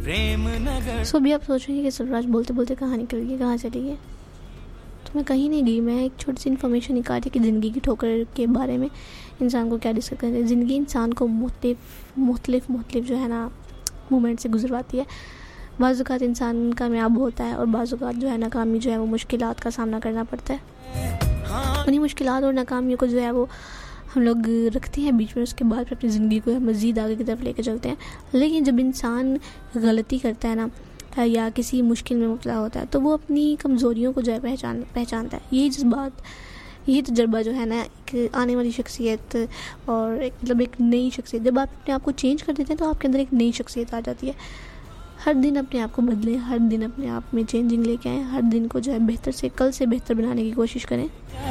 प्रेम नगर। सो अभी आप सोच रहे हैं कि सर्वराज बोलते बोलते कहाँ निकल गई, कहाँ चली गई। तो मैं कहीं नहीं गई, मैं एक छोटी सी इन्फॉर्मेशन निकाली कि ज़िंदगी की ठोकर के बारे में इंसान को क्या डिस्कस करना है। ज़िंदगी इंसान को मुख्तलिफ जो है ना मोमेंट से गुजरवाती है। बाज़ औक़ात इंसान कामयाब होता है और बाज़ औक़ात जो है नाकामी जो है वो मुश्किलात का सामना करना पड़ता है। उन्हीं मुश्किलात और नाकामियों को जो है वो हम लोग रखते हैं बीच में, उसके बाद फिर अपनी ज़िंदगी को मज़ीद आगे की तरफ लेकर चलते हैं। लेकिन जब इंसान गलती करता है ना या किसी मुश्किल में मुब्तला होता है तो वो अपनी कमज़ोरियों को जो है पहचानता है। यही तजर्बा जो है ना एक आने वाली शख्सियत और एक नई शख्सियत, जब आप अपने आप को चेंज कर देते हैं तो आपके अंदर एक नई शख्सियत आ जाती है। हर दिन अपने आप को बदलें, हर दिन अपने आप में चेंजिंग लेके आएँ, हर दिन को जो है कल से बेहतर बनाने की कोशिश करें।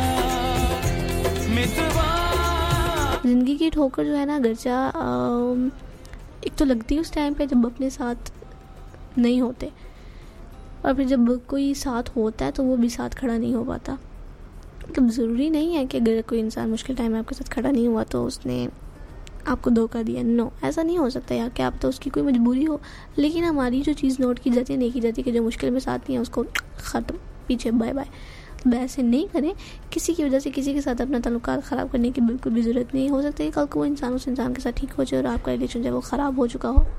ज़िंदगी की ठोकर जो है ना गर्चा एक तो लगती है उस टाइम पे जब अपने साथ नहीं होते, और फिर जब कोई साथ होता है तो वो भी साथ खड़ा नहीं हो पाता। मतलब ज़रूरी नहीं है कि अगर कोई इंसान मुश्किल टाइम में आपके साथ खड़ा नहीं हुआ तो उसने आपको धोखा दिया। नो, ऐसा नहीं हो सकता यार, कि आप तो उसकी कोई मजबूरी हो। लेकिन हमारी जो चीज़ नोट की जाती है, नहीं की जाती कि जो मुश्किल में साथ नहीं है उसको ख़त्म, पीछे बाय बाय। तो ऐसे नहीं करें। किसी की वजह से किसी के साथ अपना ताल्लुकात ख़राब करने की बिल्कुल भी ज़रूरत नहीं। हो सकता है कल को वो इंसान उस इंसान के साथ ठीक हो जाए और आपका रिलेशन जो है वो ख़राब हो चुका हो।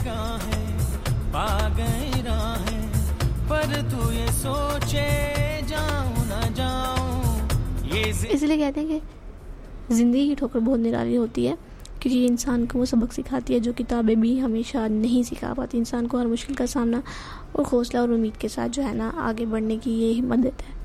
पर तू ये सोचे जाऊं ना जाऊं, इसलिए कहते हैं कि ज़िंदगी की ठोकर बहुत निराली होती है, क्योंकि इंसान को वो सबक सिखाती है जो किताबें भी हमेशा नहीं सिखा पाती। इंसान को हर मुश्किल का सामना और हौसला और उम्मीद के साथ जो है ना आगे बढ़ने की ये हिम्मत देता है।